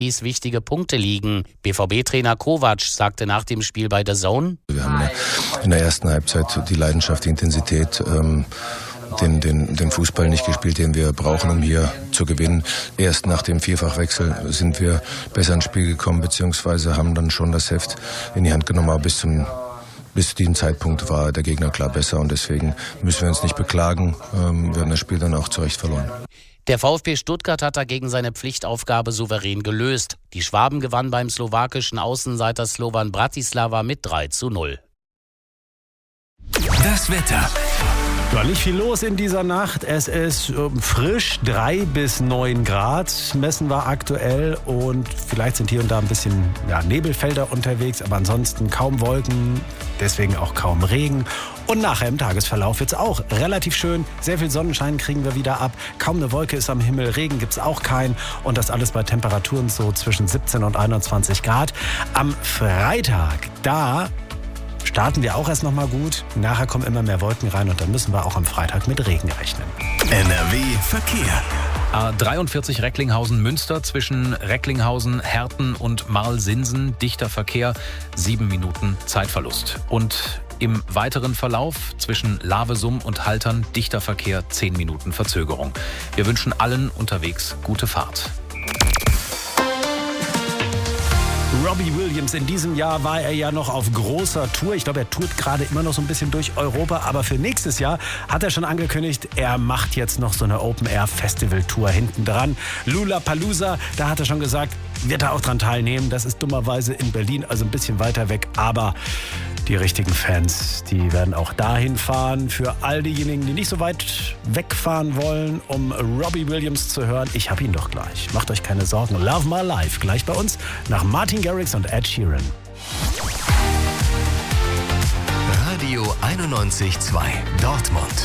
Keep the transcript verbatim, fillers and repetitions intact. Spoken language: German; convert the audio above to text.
wichtige Punkte liegen. B V B-Trainer Kovac sagte nach dem Spiel bei The Zone: Wir haben in der ersten Halbzeit die Leidenschaft, die Intensität, ähm, den, den, den Fußball nicht gespielt, den wir brauchen, um hier zu gewinnen. Erst nach dem Vierfachwechsel sind wir besser ins Spiel gekommen, beziehungsweise haben dann schon das Heft in die Hand genommen, aber bis zum Bis zu diesem Zeitpunkt war der Gegner klar besser und deswegen müssen wir uns nicht beklagen. Wir haben das Spiel dann auch zu Recht verloren. Der VfB Stuttgart hat dagegen seine Pflichtaufgabe souverän gelöst. Die Schwaben gewannen beim slowakischen Außenseiter Slovan Bratislava mit drei zu null. Das Wetter. War nicht viel los in dieser Nacht. Es ist frisch, drei bis neun Grad messen wir aktuell und vielleicht sind hier und da ein bisschen ja, Nebelfelder unterwegs, aber ansonsten kaum Wolken, deswegen auch kaum Regen. Und nachher im Tagesverlauf wird es auch relativ schön. Sehr viel Sonnenschein kriegen wir wieder ab. Kaum eine Wolke ist am Himmel, Regen gibt es auch keinen. Und das alles bei Temperaturen so zwischen siebzehn und einundzwanzig Grad. Am Freitag, da starten wir auch erst noch mal gut. Nachher kommen immer mehr Wolken rein und dann müssen wir auch am Freitag mit Regen rechnen. N R W Verkehr. A dreiundvierzig Recklinghausen-Münster zwischen Recklinghausen, Herten und Marl-Sinsen. Dichter Verkehr, sieben Minuten Zeitverlust. Und im weiteren Verlauf zwischen Lavesum und Haltern dichter Verkehr, zehn Minuten Verzögerung. Wir wünschen allen unterwegs gute Fahrt. Robbie Williams, in diesem Jahr war er ja noch auf großer Tour. Ich glaube, er tourt gerade immer noch so ein bisschen durch Europa. Aber für nächstes Jahr hat er schon angekündigt, er macht jetzt noch so eine Open-Air-Festival-Tour hinten dran. Lollapalooza, da hat er schon gesagt, wird er auch dran teilnehmen. Das ist dummerweise in Berlin, also ein bisschen weiter weg. Aber die richtigen Fans, die werden auch dahin fahren. Für all diejenigen, die nicht so weit wegfahren wollen, um Robbie Williams zu hören, ich hab ihn doch gleich. Macht euch keine Sorgen. Love My Life, gleich bei uns nach Martin Garrix und Ed Sheeran. Radio einundneunzig Komma zwei Dortmund.